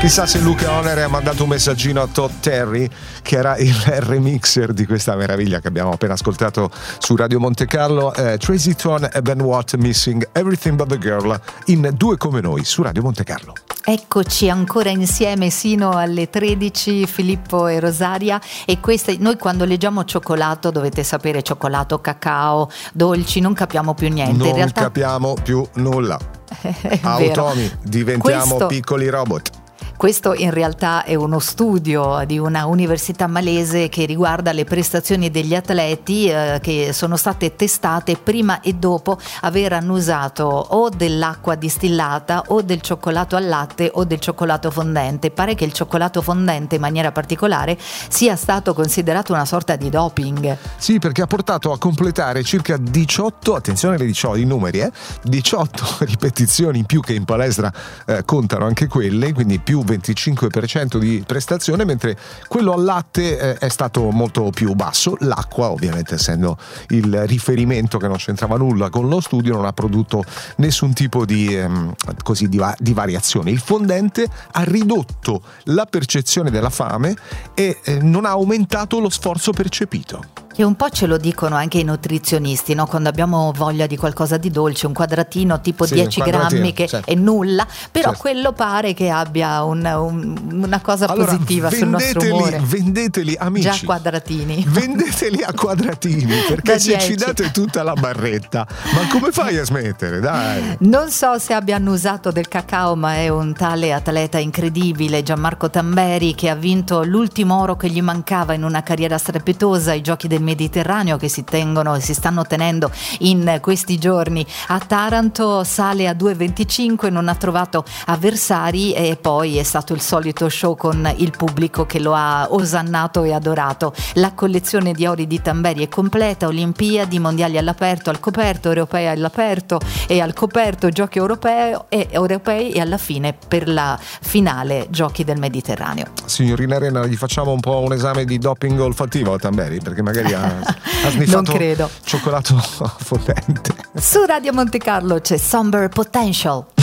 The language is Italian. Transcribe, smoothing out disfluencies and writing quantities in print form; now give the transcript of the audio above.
Chissà se Luca Oner ha mandato un messaggino a Todd Terry, che era il remixer di questa meraviglia che abbiamo appena ascoltato su Radio Monte Carlo, Tracy Thorn e Ben Watt, Missing Everything But The Girl, in Due Come Noi su Radio Monte Carlo. Eccoci ancora insieme sino alle 13, Filippo e Rosaria. E noi quando leggiamo cioccolato, dovete sapere, cioccolato, cacao, dolci, non capiamo più niente. Non in realtà capiamo più nulla. Automi, diventiamo piccoli robot. Questo in realtà è uno studio di una università malese che riguarda le prestazioni degli atleti che sono state testate prima e dopo aver annusato o dell'acqua distillata o del cioccolato al latte o del cioccolato fondente. Pare che il cioccolato fondente in maniera particolare sia stato considerato una sorta di doping. Sì, perché ha portato a completare circa 18, attenzione alle 18, i numeri, 18 ripetizioni in più, che in palestra contano anche quelle, quindi più 25% di prestazione, mentre quello al latte è stato molto più basso. L'acqua, ovviamente essendo il riferimento che non c'entrava nulla con lo studio, non ha prodotto nessun tipo di variazione. Il fondente ha ridotto la percezione della fame e non ha aumentato lo sforzo percepito. Che un po' ce lo dicono anche i nutrizionisti, no? Quando abbiamo voglia di qualcosa di dolce, un quadratino tipo 10 grammi che certo. è nulla, però certo. Quello pare che abbia una cosa positiva sul nostro umore. Vendeteli, amici. Già quadratini. Vendeteli a quadratini, perché se 10. ci date tutta la barretta, ma come fai a smettere? Dai. Non so se abbia annusato del cacao, ma è un tale atleta incredibile, Gianmarco Tamberi, che ha vinto l'ultimo oro che gli mancava in una carriera strepitosa ai Giochi del Mediterraneo che si stanno tenendo in questi giorni a Taranto. Sale a 2,25, non ha trovato avversari e poi è stato il solito show con il pubblico che lo ha osannato e adorato. La collezione di ori di Tamberi è completa: Olimpiadi, mondiali all'aperto, al coperto, europei all'aperto e al coperto, giochi europei e alla fine per la finale Giochi del Mediterraneo. Signorina Arena, gli facciamo un po' un esame di doping olfattivo a Tamberi, perché magari ha sniffato non credo. Cioccolato fondente. Su Radio Monte Carlo c'è Somber Potential.